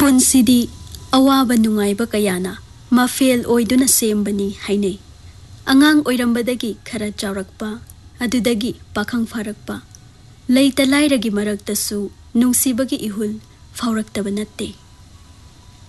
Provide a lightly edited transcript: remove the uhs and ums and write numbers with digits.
ꯄꯨꯟꯁꯤꯗꯤ ꯑꯋꯥꯕ ꯅꯨꯡꯉꯥꯏꯕ ꯀꯌꯥꯅ ꯃꯐꯦꯜ ꯑꯣꯏꯗꯨꯅ ꯁꯦꯝꯕꯅꯤ ꯍꯥꯏꯅꯩ꯫ ꯑꯉꯥꯡ ꯑꯣꯏꯔꯝꯕꯗꯒꯤ ꯈꯔ ꯆꯥꯎꯔꯛꯄ, ꯑꯗꯨꯗꯒꯤ ꯄꯥꯈꯪ ꯐꯥꯔꯛꯄ, ꯂꯩꯇ ꯂꯥꯏꯔꯒꯤ ꯃꯔꯛꯇꯁꯨ ꯅꯨꯡꯁꯤꯕꯒꯤ ꯏꯍꯨꯜ ꯐꯥꯎꯔꯛꯇꯕ ꯅꯠꯇꯦ꯫